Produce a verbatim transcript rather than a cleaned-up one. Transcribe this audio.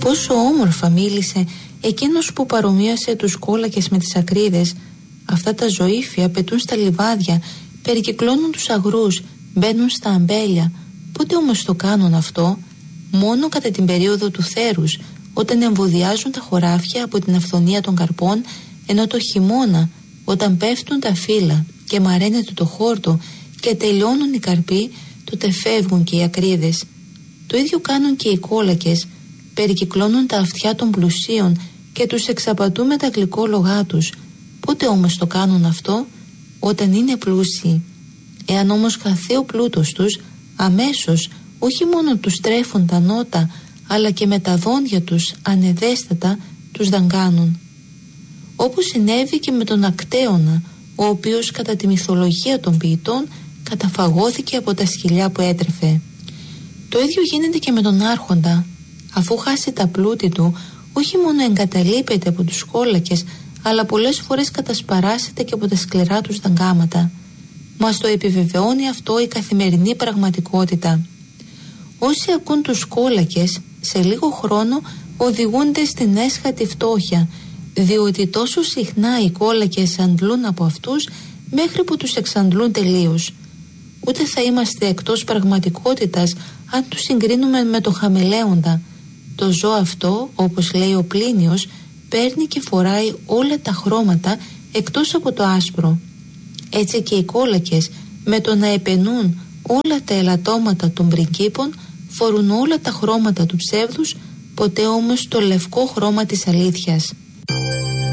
Πόσο όμορφα μίλησε εκείνος που παρομοίασε τους κόλακες με τις ακρίδες. Αυτά τα ζωήφια πετούν στα λιβάδια, περικυκλώνουν τους αγρούς, μπαίνουν στα αμπέλια. Πότε όμως το κάνουν αυτό? Μόνο κατά την περίοδο του θέρους, όταν εμβοδιάζουν τα χωράφια από την αυθονία των καρπών, ενώ το χειμώνα, όταν πέφτουν τα φύλλα και μαραίνεται το χόρτο και τελειώνουν οι καρποί, τότε φεύγουν και οι ακρίδες. Το ίδιο κάνουν και οι κόλακες, περικυκλώνουν τα αυτιά των πλουσίων και τους εξαπατούν με τα γλυκόλογά τους. Πότε όμως το κάνουν αυτό? Όταν είναι πλούσιοι. Εάν όμως χαθεί ο πλούτος τους, αμέσως όχι μόνο τους τρέφουν τα νότα, αλλά και με τα δόντια τους ανεδέστατα τους δαγκάνουν. Όπως συνέβη και με τον Ακτέωνα, ο οποίος κατά τη μυθολογία των ποιητών καταφαγώθηκε από τα σκυλιά που έτρεφε. Το ίδιο γίνεται και με τον Άρχοντα. Αφού χάσει τα πλούτη του, όχι μόνο εγκαταλείπεται από τους κόλακες, αλλά πολλές φορές κατασπαράσεται και από τα σκληρά τους δαγκάματα. Μας το επιβεβαιώνει αυτό η καθημερινή πραγματικότητα. Όσοι ακούν τους κόλακες, σε λίγο χρόνο οδηγούνται στην έσχατη φτώχεια, διότι τόσο συχνά οι κόλακες αντλούν από αυτούς μέχρι που τους εξαντλούν τελείως. Ούτε θα είμαστε εκτός πραγματικότητας αν τους συγκρίνουμε με το χαμελέοντα. Το ζώο αυτό, όπως λέει ο Πλίνιος, παίρνει και φοράει όλα τα χρώματα εκτός από το άσπρο. Έτσι και οι κόλακες, με το να επενούν όλα τα ελαττώματα των πριγκίπων, φορούν όλα τα χρώματα του ψεύδους, ποτέ όμως το λευκό χρώμα της αλήθειας.